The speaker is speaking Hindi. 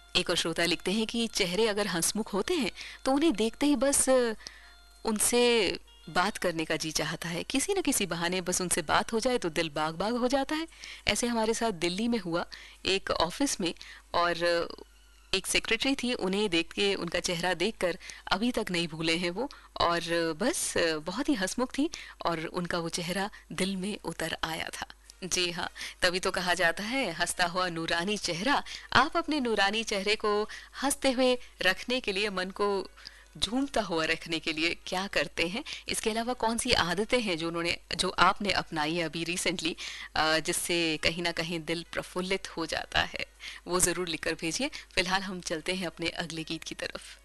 एक और श्रोता लिखते हैं कि चेहरे अगर हंसमुख होते हैं तो उन्हें देखते ही बस उनसे बात करने का जी चाहता है, किसी न किसी बहाने बस उनसे बात हो जाए तो दिल बाग बाग हो जाता है। ऐसे हमारे साथ दिल्ली में हुआ एक ऑफिस में। और एक सेक्रेटरी थी, उन्हें देख के, उनका चेहरा देखकर अभी तक नहीं भूले हैं वो। और बस बहुत ही हंसमुख थी और उनका वो चेहरा दिल में उतर आया था। जी हाँ, तभी तो कहा जाता है हंसता हुआ नूरानी चेहरा। आप अपने नूरानी चेहरे को हंसते हुए रखने के लिए, मन को झूमता हुआ रखने के लिए क्या करते हैं? इसके अलावा कौन सी आदतें हैं जो आपने अपनाई है अभी रिसेंटली, जिससे कहीं ना कहीं दिल प्रफुल्लित हो जाता है? वो जरूर लिखकर भेजिए। फिलहाल हम चलते हैं अपने अगले गीत की तरफ।